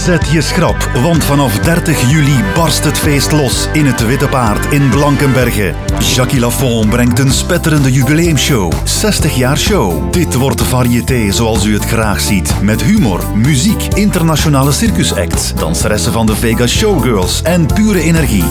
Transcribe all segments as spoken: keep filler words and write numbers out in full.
Zet je schrap, want vanaf dertig juli barst het feest los in het Witte Paard in Blankenberge. Jackie Lafont brengt een spetterende jubileumshow. zestig jaar show. Dit wordt variété zoals u het graag ziet. Met humor, muziek, internationale circusacts, danseressen van de Vegas Showgirls en pure energie.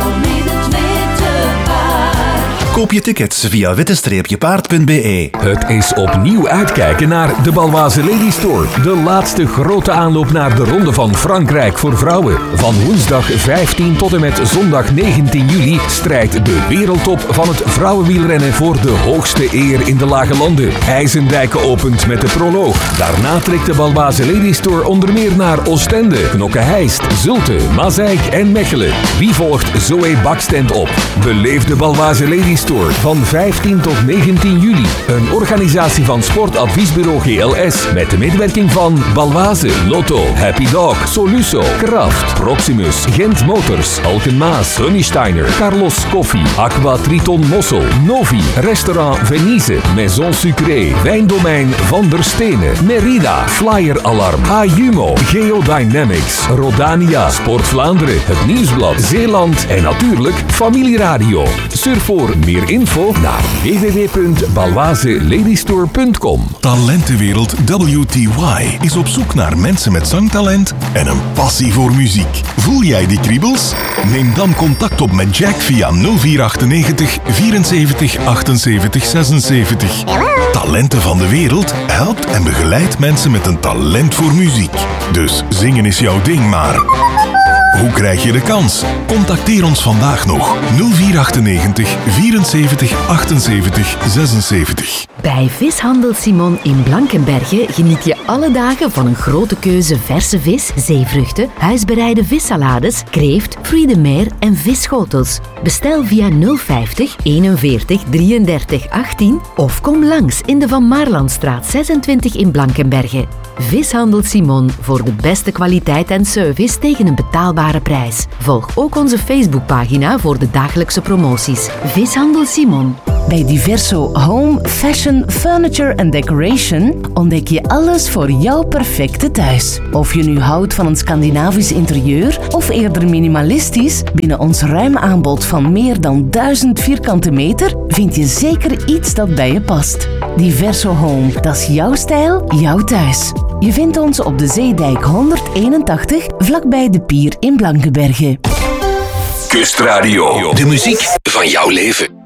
Koop je tickets via witte paard punt b e. Het is opnieuw uitkijken naar de Baloise Ladies Tour. De laatste grote aanloop naar de Ronde van Frankrijk voor vrouwen. Van woensdag vijftien tot en met zondag negentien juli strijdt de wereldtop van het vrouwenwielrennen voor de hoogste eer in de Lage Landen. IJsendijk opent met de proloog. Daarna trekt de Baloise Ladies Tour onder meer naar Oostende, Knokke-Heist, Zulte, Mazeik en Mechelen. Wie volgt Zoe Bakstand op? Beleef de Baloise Ladies Tour van vijftien tot negentien juli. Een organisatie van sportadviesbureau G L S met de medewerking van Baloise, Lotto, Happy Dog, Soluso, Kraft, Proximus, Gent Motors, Alkenmaas, Honeysteiner, Carlos Koffie, Aqua Triton Mossel, Novi, Restaurant Venise, Maison Sucré, Wijndomein Van der Stenen, Merida, Flyer Alarm, Ayumo, Geodynamics, Rodania, Sport Vlaanderen, het Nieuwsblad, Zeeland en natuurlijk Familieradio. Surf voor meer info naar w w w punt baloise ladies tour punt com. Talentenwereld W T Y is op zoek naar mensen met zangtalent en een passie voor muziek. Voel jij die kriebels? Neem dan contact op met Jack via nul vier achtennegentig vierenzeventig achtenzeventig zesenzeventig. Talenten van de Wereld helpt en begeleidt mensen met een talent voor muziek. Dus zingen is jouw ding, maar hoe krijg je de kans? Contacteer ons vandaag nog. nul vier achtennegentig vierenzeventig achtenzeventig zesenzeventig. Bij Vishandel Simon in Blankenberge geniet je alle dagen van een grote keuze verse vis, zeevruchten, huisbereide vissalades, kreeft, fruits de mer en visschotels. Bestel via nul vijftig eenenveertig drieëndertig achttien of kom langs in de Van Maarlandstraat zesentwintig in Blankenberge. Vishandel Simon voor de beste kwaliteit en service tegen een betaalbare prijs. Volg ook onze Facebookpagina voor de dagelijkse promoties. Vishandel Simon. Bij Diverso Home, Fashion, Furniture en Decoration ontdek je alles voor jouw perfecte thuis. Of je nu houdt van een Scandinavisch interieur of eerder minimalistisch, binnen ons ruim aanbod van meer dan duizend vierkante meter vind je zeker iets dat bij je past. Diverso Home, dat is jouw stijl, jouw thuis. Je vindt ons op de Zeedijk honderdeenentachtig, vlakbij de Pier in Blankenberge. Kustradio, de muziek van jouw leven.